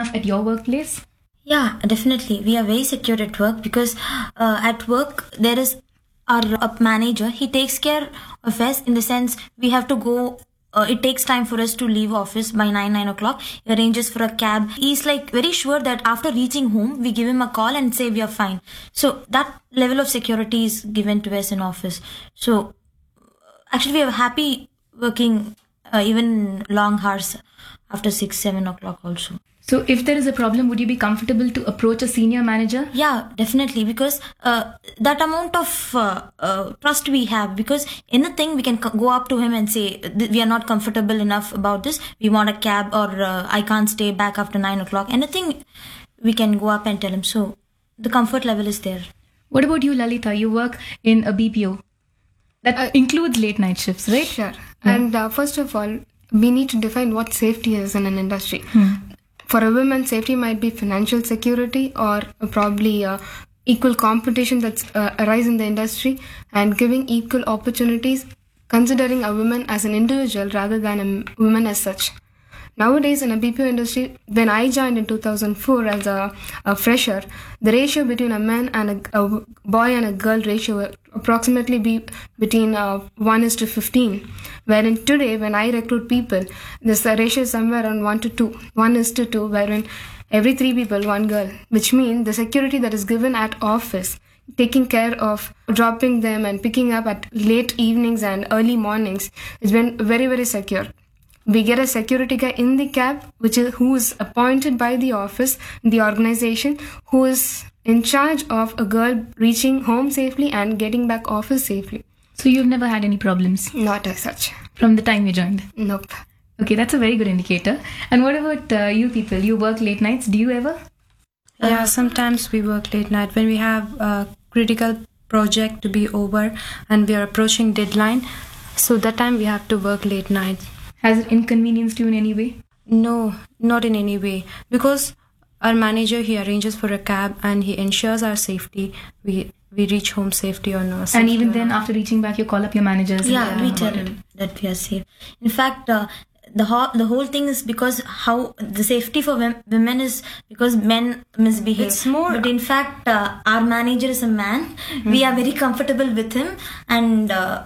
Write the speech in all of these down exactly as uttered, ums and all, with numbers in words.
enough at your workplace? Yeah, definitely. We are very secure at work because uh, at work there is our up manager. He takes care of us in the sense we have to go. Uh, it takes time for us to leave office by nine nine o'clock. He arranges for a cab. He's like very sure that after reaching home, we give him a call and say we are fine. So that level of security is given to us in office. So actually, we are happy working uh, even long hours after six seven o'clock also. So if there is a problem, would you be comfortable to approach a senior manager? Yeah, definitely, because uh, that amount of uh, uh, trust we have, because anything we can co- go up to him and say, we are not comfortable enough about this, we want a cab, or uh, I can't stay back after nine o'clock. Anything we can go up and tell him. So the comfort level is there. What about you, Lalita? You work in a B P O. That uh, includes late night shifts, right? Sure. Yeah. And uh, first of all, we need to define what safety is in an industry. Hmm. For a woman, safety might be financial security or probably uh, equal competition that's uh, arise in the industry and giving equal opportunities, considering a woman as an individual rather than a woman as such. Nowadays, in a B P O industry, when I joined in two thousand four as a, a fresher, the ratio between a man and a, a boy and a girl ratio approximately be between uh, one is to fifteen. Wherein today, when I recruit people, this ratio is somewhere around one to two. one is to two, wherein every three people, one girl. Which means the security that is given at office, taking care of dropping them and picking up at late evenings and early mornings, has been very, very secure. We get a security guy in the cab, which is who is appointed by the office, the organization, who is in charge of a girl reaching home safely and getting back office safely. So you've never had any problems? Not as such. From the time you joined? Nope. Okay, that's a very good indicator. And what about uh, you people? You work late nights. Do you ever? Yeah, sometimes we work late night when we have a critical project to be over and we are approaching deadline. So that time we have to work late nights. Has it inconvenienced you in any way? No, not in any way. Because our manager, he arranges for a cab and he ensures our safety. We we reach home safety or no. And even then, after reaching back, you call up your managers. Yeah, and, we uh, tell him that we are safe. In fact, uh, the whole the whole thing is because how the safety for women is because men misbehave. It's more. But in fact, uh, our manager is a man. Mm-hmm. We are very comfortable with him, and uh,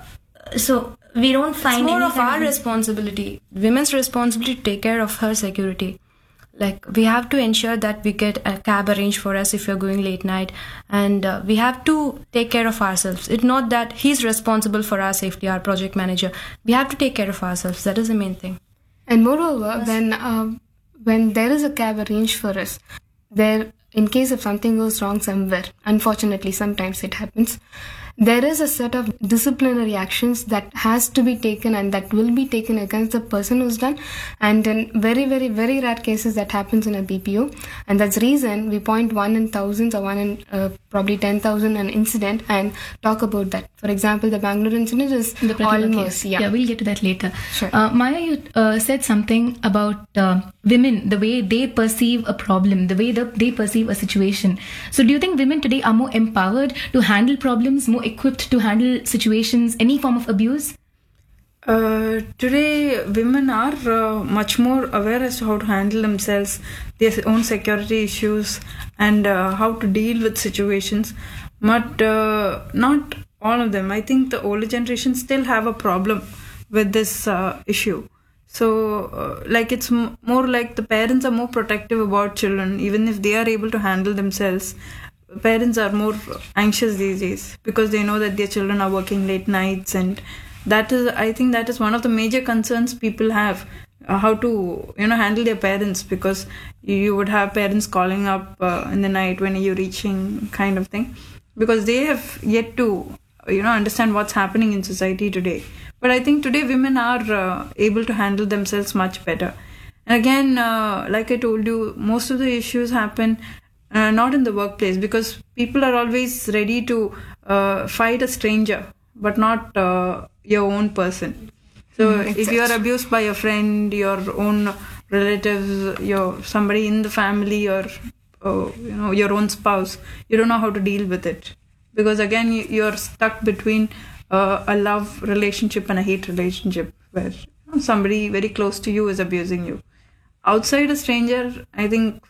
so we don't find. It's more any of our responsibility. Women's responsibility to take care of her security. Like, we have to ensure that we get a cab arranged for us if you're going late night, and uh, we have to take care of ourselves. It's not that he's responsible for our safety, our project manager. We have to take care of ourselves. That is the main thing. And moreover, yes. when uh, when there is a cab arranged for us, there, in case if something goes wrong somewhere, unfortunately sometimes it happens, there is a set of disciplinary actions that has to be taken and that will be taken against the person who's done. And in very, very, very rare cases that happens in a B P O. And that's the reason we point one in thousands or one in uh, probably ten thousand an incident and talk about that. For example, the Bangalore incident is the almost, yeah. yeah, we'll get to that later. Sure. Uh, Maya, you uh, said something about uh, women, the way they perceive a problem, the way the, they perceive a situation. So do you think women today are more empowered to handle problems, more equipped to handle situations, any form of abuse? Uh, today, women are uh, much more aware as to how to handle themselves, their own security issues, and uh, how to deal with situations. But uh, not all of them. I think the older generation still have a problem with this uh, issue. So, uh, like, it's m- more like the parents are more protective about children, even if they are able to handle themselves. Parents are more anxious these days because they know that their children are working late nights, and that is, I think that is one of the major concerns people have, uh, how to, you know, handle their parents, because you would have parents calling up uh, in the night when you're reaching, kind of thing, because they have yet to, you know, understand what's happening in society today. But I think today women are uh, able to handle themselves much better. And again, uh, like I told you, most of the issues happen Uh, not in the workplace, because people are always ready to uh, fight a stranger, but not uh, your own person. So mm, if you are abused by a friend, your own relatives, your somebody in the family, or uh, you know, your own spouse, you don't know how to deal with it, because again you, you're stuck between uh, a love relationship and a hate relationship, where you know, somebody very close to you is abusing you. Outside a stranger, I think